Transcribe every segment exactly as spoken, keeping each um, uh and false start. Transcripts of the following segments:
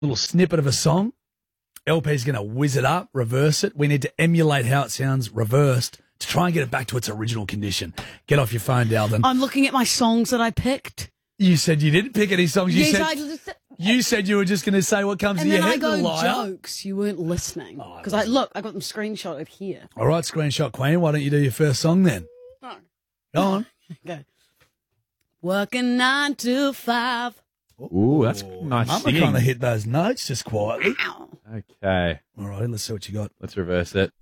little snippet of a song. L P's going to whiz it up, reverse it. We need to emulate how it sounds reversed to try and get it back to its original condition. Get off your phone, Dalton. I'm looking at my songs that I picked. You said you didn't pick any songs. You yes, said I just, you said you were just going to say what comes and to your then head, I go liar. jokes. You weren't listening because I look. I got them screenshotted here. All right, screenshot queen. Why don't you do your first song then? No. Go on. Okay. Working nine to five. Ooh, that's nice Mama singing. kind of hit those notes just quietly. Ow. Okay, All right, let's see what you got. let's reverse it.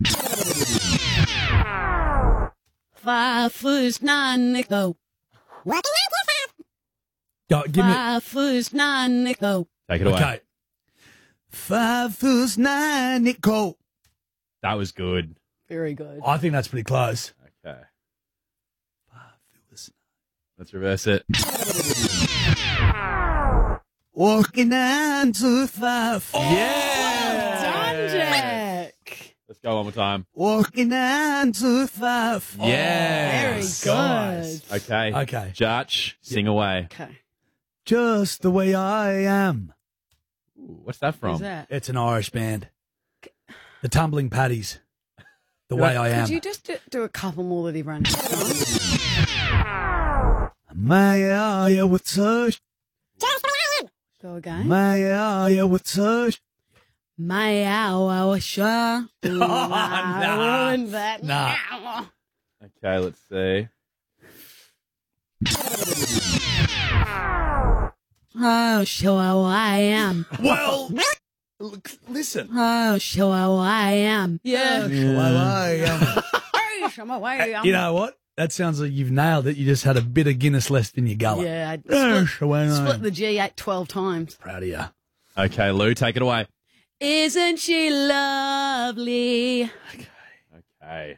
Five foot nine, Nico. Working nine to five. Go, give me. Five foot nine, Nico. Take it away. Okay. Five foot nine, Nico. That was good. Very good. I think that's pretty close. Okay, Five foot let's reverse it. Walking nine to five. Yeah. Done, Jack. Let's go one more time. Walking nine to five. Yes. Very Guys. good. Okay. Okay. Judge, sing away. Okay. Just the way I am. Ooh, what's that from? Who's that? It's an Irish band. The Tumbling Paddies. The way I am. Could you just do, do a couple more that he ran? My eye with touch. Go again. My eye with touch. My hour was sure. nah. I ruined that. Nah. Okay, let's see. Oh, show how I am. Well, look, listen. Oh, show how I am. Yeah. Well, I am. Oh, show how I am. You know what? That sounds like you've nailed it. You just had a bit of Guinness left in your gullet. Yeah, I Oh, split, show I am. split the G eight twelve times. Proud of you. Okay, Lou, take it away. Isn't she lovely? Okay.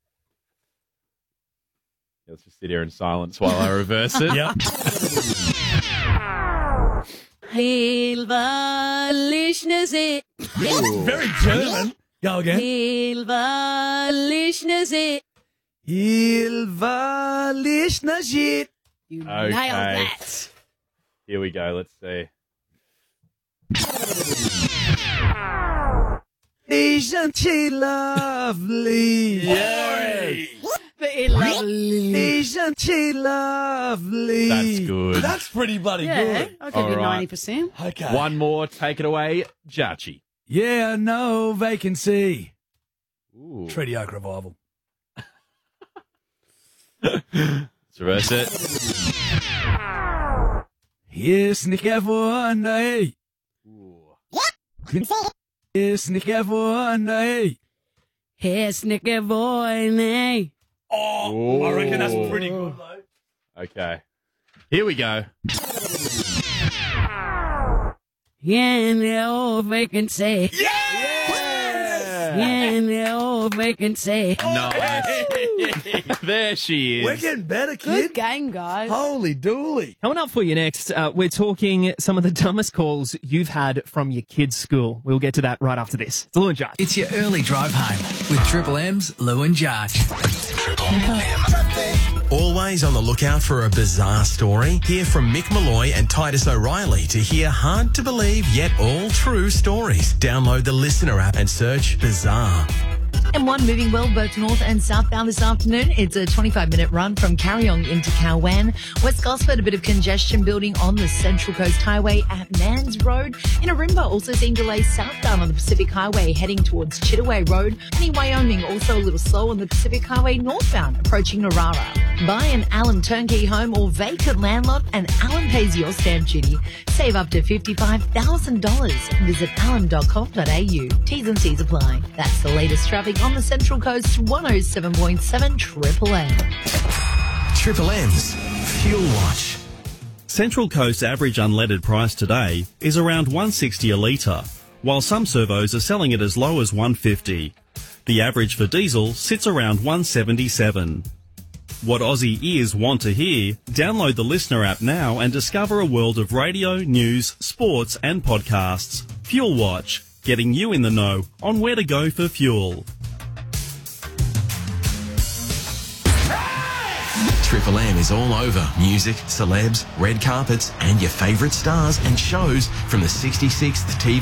Let's just sit here in silence while I reverse it. Yep. Hilvalishnazi. Very German. Go again. Hilvalishnazi. Hilvalishnasit. You Okay. nailed that. Here we go. Let's see. Isn't she lovely? Yay! Very lovely. Isn't she lovely? That's good. That's pretty bloody Yeah, good. I'll give All you right. ninety percent. Okay. One more. Take it away, Jachi. Yeah, no vacancy. Ooh. Treaty Oak Revival. Let's reverse it. Yes, Nicky for day. Ooh. Yes, Nicky for day. Hey, snicker boy, me. Oh, I reckon that's pretty good, though. Okay. Here we go. Yeah, no vacancy. Yeah! Yeah, no vacancy. Nice. There she We're is. getting better, Good kid. game, guys. Holy dooly. Coming up for you next, uh, we're talking some of the dumbest calls you've had from your kids' school. We'll get to that right after this. It's Lou and Judge. It's your early drive home with Triple M's Lou and Judge. Always on the lookout for a bizarre story? Hear from Mick Malloy and Titus O'Reilly to hear hard to believe yet all true stories. Download the Listener app and search Bizarre. M one moving well both north and southbound this afternoon. It's a twenty-five minute run from Carryong into Cowan. West Gosford, a bit of congestion building on the Central Coast Highway at Mans Road. In Arimba, also seeing delays southbound on the Pacific Highway heading towards Chittaway Road. And in Wyoming, also a little slow on the Pacific Highway northbound approaching Narara. Buy an Allen turnkey home or vacant land lot and Allen pays your stamp duty. Save up to fifty-five thousand dollars. Visit allen dot com dot a u. T's and C's apply. That's the latest traffic on the Central Coast, one oh seven point seven Triple M. Triple M's Fuel Watch. Central Coast's average unleaded price today is around one sixty a litre, while some servos are selling it as low as one fifty. The average for diesel sits around one seventy-seven. What Aussie ears want to hear? Download the Listener app now and discover a world of radio, news, sports and podcasts. Fuel Watch, getting you in the know on where to go for fuel. Triple M is all over music, celebs, red carpets, and your favourite stars and shows from the sixty-sixth T V